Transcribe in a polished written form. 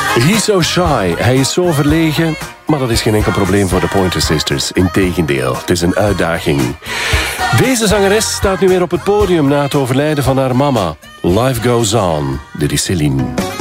He's so shy. Hij is zo verlegen. Maar dat is geen enkel probleem voor de Pointer Sisters. Integendeel, het is een uitdaging. Deze zangeres staat nu weer op het podium na het overlijden van haar mama. Life goes on. Dit is Céline.